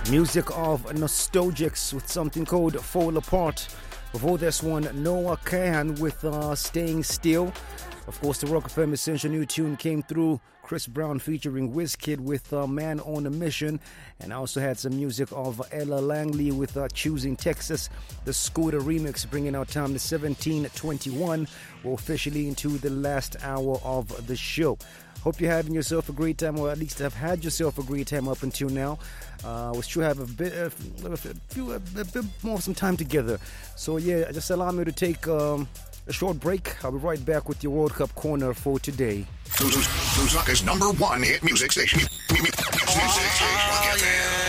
Music of Nostalgics with something called Fall Apart. Before this one, Noah Kahan with Staying Still. Of course, the Rock FM Essential new tune came through. Chris Brown featuring Wizkid with Man on a Mission. And I also had some music of Ella Langley with Choosing Texas. The Scooter remix bringing our time to 17:21. We're officially into the last hour of the show. Hope you're having yourself a great time, or at least have had yourself a great time up until now. We still have a bit more some time together. So yeah, just allow me to take a short break. I'll be right back with your World Cup corner for today. Lusaka's #1 hit music station.